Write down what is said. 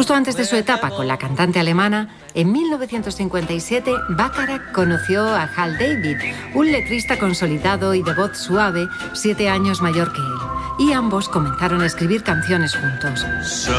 Justo antes de su etapa con la cantante alemana, en 1957, Bacharach conoció a Hal David, un letrista consolidado y de voz suave, 7 años mayor que él. Y ambos comenzaron a escribir canciones juntos.